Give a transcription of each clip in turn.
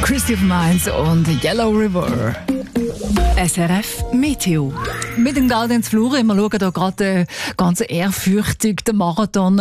Christy of Mainz und Yellow River. SRF Meteo. Mit dem Gaudenz Flure, wir schauen hier gerade ganz ehrfürchtig den Marathon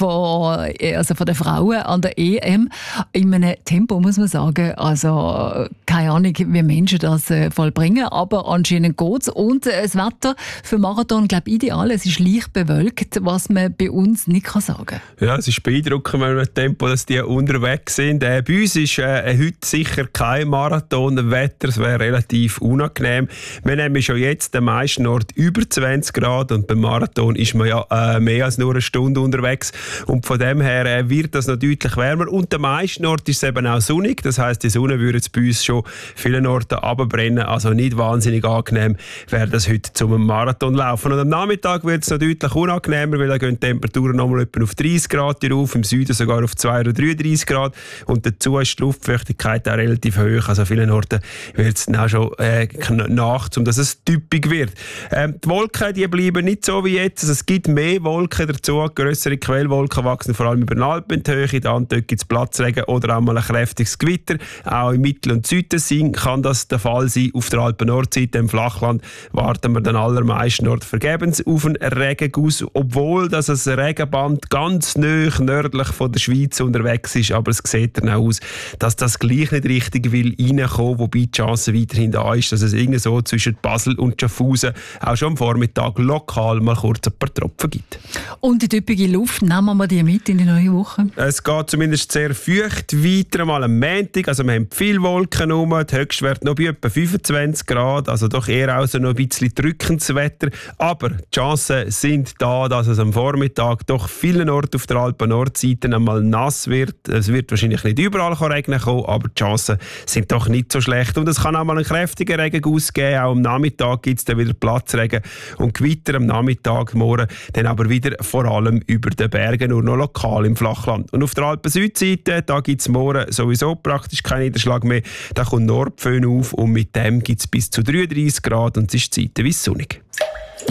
von den Frauen an der EM. In einem Tempo, muss man sagen. Also, keine Ahnung, wie Menschen das vollbringen, aber anscheinend geht's. Und das Wetter für Marathon, glaube ich, ideal. Es ist leicht bewölkt, was man bei uns nicht sagen kann. Ja, es ist beeindruckend, wenn wir mit Tempo, dass die unterwegs sind. Bei uns ist heute sicher kein Marathonwetter. Es wäre relativ unangenehm. Wir nehmen schon jetzt den meisten Ort über 20 Grad und beim Marathon ist man ja mehr als nur eine Stunde unterwegs und von dem her wird das noch deutlich wärmer und der meisten Ort ist es eben auch sonnig, das heisst die Sonne würde jetzt bei uns schon vielen Orten runterbrennen, also nicht wahnsinnig angenehm wäre das heute zum Marathon laufen und am Nachmittag wird es noch deutlich unangenehmer, weil da gehen die Temperaturen nochmal etwa auf 30 Grad rauf, im Süden sogar auf 2 oder 33 Grad und dazu ist die Luftfeuchtigkeit auch relativ hoch, also an vielen Orten wird es auch schon Nacht, um dass es typisch wird. Die Wolken die bleiben nicht so wie jetzt. Also es gibt mehr Wolken dazu. Grössere Quellwolken wachsen vor allem über den Alpen in die Höhe. Dann dort gibt es Platzregen oder auch mal ein kräftiges Gewitter. Auch im Mittel- und Südtessin kann das der Fall sein. Auf der Alpen-Nordseite im Flachland warten wir dann allermeisten dort vergebens auf einen Regenguss, obwohl das ein Regenband ganz nahe nördlich von der Schweiz unterwegs ist. Aber es sieht dann auch aus, dass das gleich nicht richtig will reinkommen, wobei die Chance weiterhin da ist, dass es irgendwie so zwischen Basel und Schaffhausen auch schon am Vormittag lokal mal kurz ein paar Tropfen gibt. Und die typische Luft, nehmen wir die mit in die neue Woche? Es geht zumindest sehr feucht weiter, mal am Montag. Also wir haben viele Wolken rum, die Höchstwerte noch bei etwa 25 Grad, also doch eher auch so noch ein bisschen drückendes Wetter. Aber die Chancen sind da, dass es am Vormittag doch vielen Orten auf der Alpen-Nordseite einmal nass wird. Es wird wahrscheinlich nicht überall regnen kommen, aber die Chancen sind doch nicht so schlecht. Und es kann auch mal einen kräftigen Regenguss geben. Auch am Nachmittag gibt es dann wieder Platzregen und Gewitter am Nachmittag, morgen dann aber wieder vor allem über den Bergen, nur noch lokal im Flachland. Und auf der Alpen-Südseite, da gibt es morgen sowieso praktisch keinen Niederschlag mehr. Da kommt Nordföhn auf und mit dem gibt es bis zu 33 Grad und es ist zeitweise sonnig.